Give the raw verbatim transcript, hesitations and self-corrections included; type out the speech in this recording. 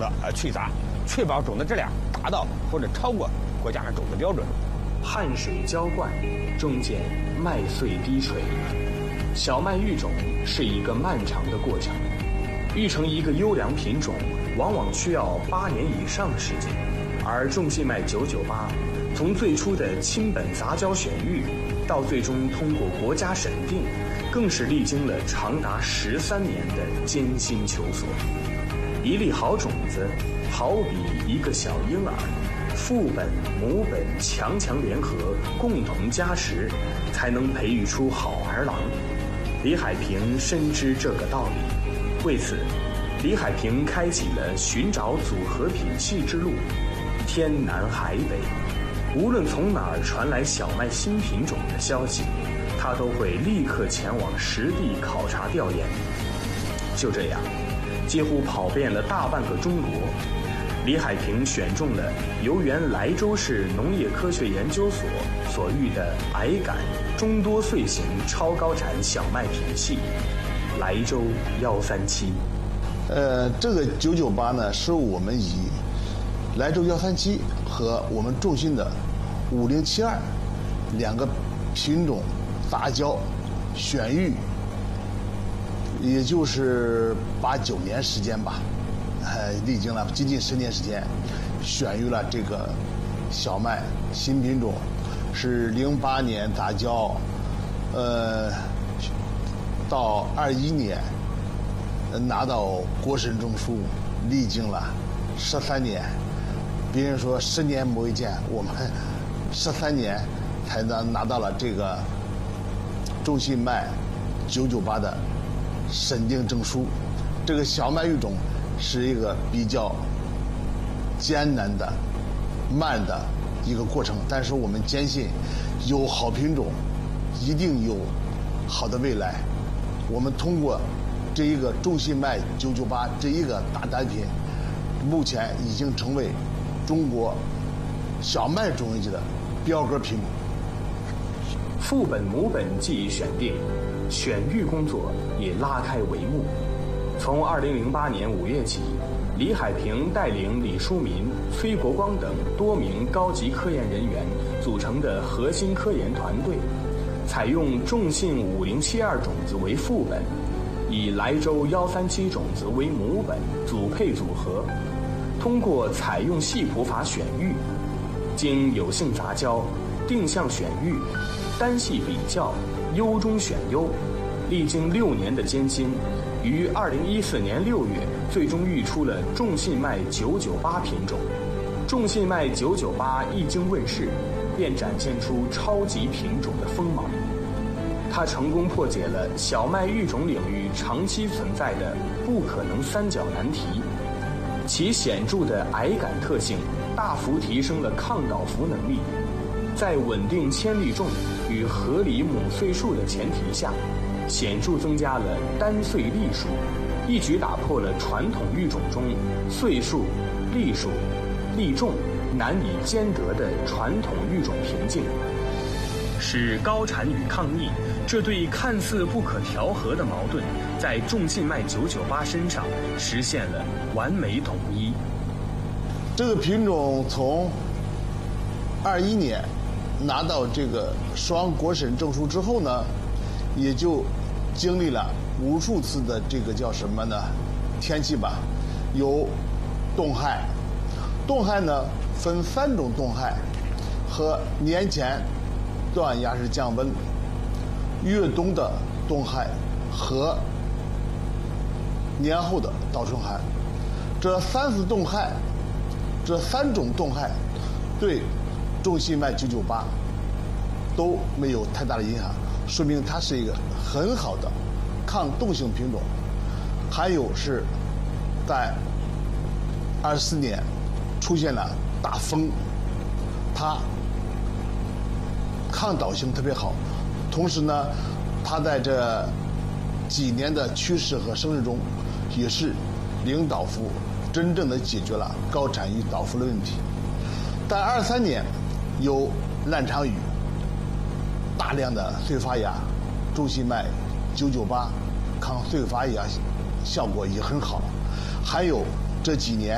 子呃去杂，确保种子质量达到或者超过国家的种子标准。 汗水浇灌，中间麦穗滴垂。小麦育种是一个漫长的过程，育成一个优良品种，往往需要八年以上的时间。而种信麦九九八，从最初的亲本杂交选育，到最终通过国家审定，更是历经了长达十三年的艰辛求索。一粒好种子，好比一个小婴儿。父本母本强强联合，共同加持，才能培育出好儿郎。李海平深知这个道理，为此，李海平开启了寻找组合品系之路。天南海北，无论从哪儿传来小麦新品种的消息，他都会立刻前往实地考察调研。就这样，几乎跑遍了大半个中国。李海平选中了由原莱州市农业科学研究所所育的矮杆中多穗型超高产小麦品系莱州幺三七。 呃，这个九九八呢，是我们以莱州幺三七和我们种信的五零七二两个品种杂交选育，也就是八九年时间吧。呃，历经了接近十年时间，选育了这个小麦新品种，是零八年杂交，呃，到二一年拿到国审证书，历经了十三年。别人说十年磨一剑，我们十三年才能拿到了这个种信麦九九八的审定证书。这个小麦育种是一个比较艰难的、慢的一个过程，但是我们坚信，有好品种，一定有好的未来。我们通过这一个种信麦九九八这一个大单品，目前已经成为中国小麦种植的标杆品种。 父本母本既已选定，选育工作也拉开帷幕。从二零零八年五月起，李海平带领李书民、崔国光等多名高级科研人员组成的核心科研团队，采用种信五零七二种子为父本，以莱州幺三七种子为母本，组配组合，通过采用系谱法选育，经有性杂交、定向选育、单系比较、优中选优，历经六年的艰辛，于二零一四年六月最终育出了种信麦九九八品种。种信麦九九八一经问世，便展现出超级品种的锋芒。它成功破解了小麦育种领域长期存在的不可能三角难题，其显著的矮杆特性大幅提升了抗倒伏能力，在稳定千粒重与合理母穗数的前提下，显著增加了单穗粒数，一举打破了传统育种中穗数、粒数、粒重难以兼得的传统育种瓶颈，使高产与抗逆这对看似不可调和的矛盾，在种信麦九九八身上实现了完美统一。 这个品种从二一年拿到这个双国审证书之后呢，也就经历了无数次的这个叫什么呢？天气吧，有冻害，冻害呢分三种冻害，和年前断崖式降温、越冬的冻害和年后的倒春寒。这三次冻害，这三种冻害对种信麦九九八都没有太大的影响，说明它是一个很好的抗冻性品种。还有是在二四年出现了大风，它抗倒性特别好，同时呢，它在这几年的趋势和升势中，也是零倒伏，真正的解决了高产与倒伏的问题。在二三年有烂场雨，大量的穗发芽，种信麦九九八抗穗发芽效果也很好。还有这几年